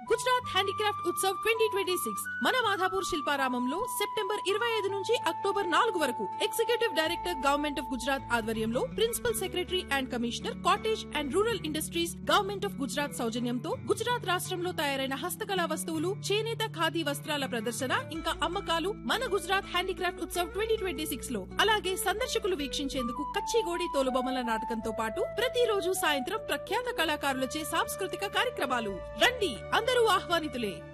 Gujarat handicraft Utsav 2026 మన Madhapur శిల్పారామంలో September 25 నుంచి October 4 వరకు executive director government of Gujarat ఆధ్వర్యంలో principal secretary and commissioner cottage and rural industries government of Gujarat సౌజన్యంతో గుజరాత్ రాష్ట్రంలో తయారైన హస్తకళా వస్తువులు, చేనేత ఖాదీ వస్త్రాల ప్రదర్శన ఇంకా అమ్మకాలు మన గుజరాత్ హ్యాండీక్రాఫ్ట్ ఉత్సవ్ 2026 లో. అలాగే సందర్శకులు వీక్షించేందుకు కచ్చిగోడి తోలుబొమ్మల నాటకంతో పాటు ప్రతిరోజు సాయంత్రం ప్రఖ్యాత కళాకారులచే సాంస్కృతిక కార్యక్రమాలు. రండి, అందరూ ఆహ్వానితులే.